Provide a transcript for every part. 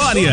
história.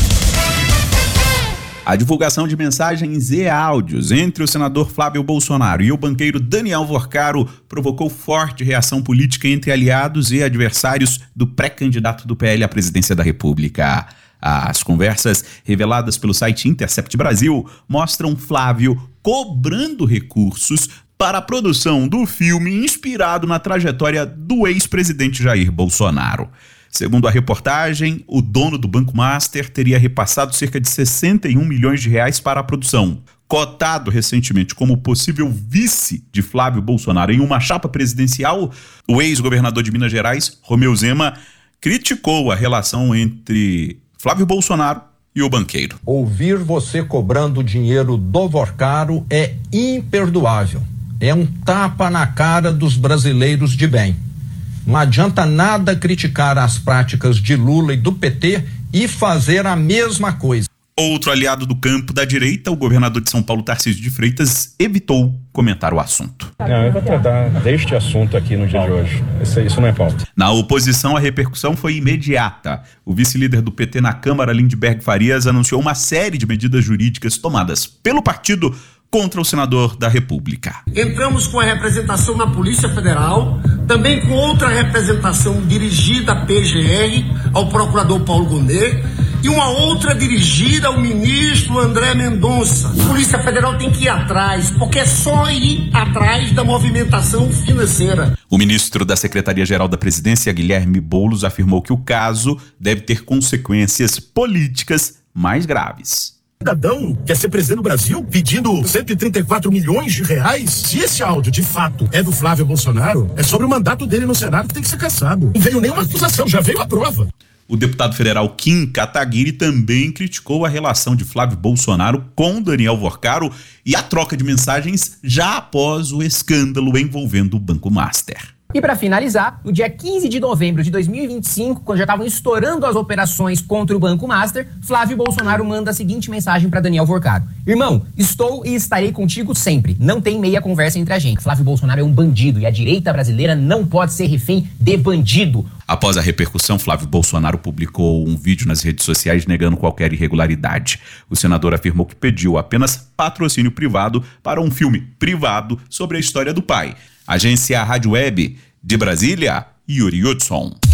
A divulgação de mensagens e áudios entre o senador Flávio Bolsonaro e o banqueiro Daniel Vorcaro provocou forte reação política entre aliados e adversários do pré-candidato do PL à presidência da República. As conversas reveladas pelo site Intercept Brasil mostram Flávio cobrando recursos para a produção do filme inspirado na trajetória do ex-presidente Jair Bolsonaro. Segundo a reportagem, o dono do Banco Master teria repassado cerca de 61 milhões de reais para a produção. Cotado recentemente como possível vice de Flávio Bolsonaro em uma chapa presidencial, o ex-governador de Minas Gerais, Romeu Zema, criticou a relação entre Flávio Bolsonaro e o banqueiro. Ouvir você cobrando dinheiro do Vorcaro é imperdoável. É um tapa na cara dos brasileiros de bem. Não adianta nada criticar as práticas de Lula e do PT e fazer a mesma coisa. Outro aliado do campo da direita, o governador de São Paulo, Tarcísio de Freitas, evitou comentar o assunto. Não, eu vou tratar deste assunto aqui no dia de hoje. Isso não é pauta. Na oposição, a repercussão foi imediata. O vice-líder do PT na Câmara, Lindbergh Farias, anunciou uma série de medidas jurídicas tomadas pelo partido contra o senador da República. Entramos com a representação na Polícia Federal, também com outra representação dirigida à PGR, ao procurador Paulo Gonet, e uma outra dirigida ao ministro André Mendonça. A Polícia Federal tem que ir atrás, porque é só ir atrás da movimentação financeira. O ministro da Secretaria-Geral da Presidência, Guilherme Boulos, afirmou que o caso deve ter consequências políticas mais graves. Cidadão quer ser presidente do Brasil pedindo 134 milhões de reais? Se esse áudio de fato é do Flávio Bolsonaro, é sobre o mandato dele no Senado que tem que ser cassado. Não veio nenhuma acusação, já veio a prova. O deputado federal Kim Kataguiri também criticou a relação de Flávio Bolsonaro com Daniel Vorcaro e a troca de mensagens já após o escândalo envolvendo o Banco Master. E para finalizar, no dia 15 de novembro de 2025, quando já estavam estourando as operações contra o Banco Master, Flávio Bolsonaro manda a seguinte mensagem para Daniel Vorcaro: irmão, estou e estarei contigo sempre. Não tem meia conversa entre a gente. Flávio Bolsonaro é um bandido e a direita brasileira não pode ser refém de bandido. Após a repercussão, Flávio Bolsonaro publicou um vídeo nas redes sociais negando qualquer irregularidade. O senador afirmou que pediu apenas patrocínio privado para um filme privado sobre a história do pai. Agência Rádio Web de Brasília, Yuri Hudson.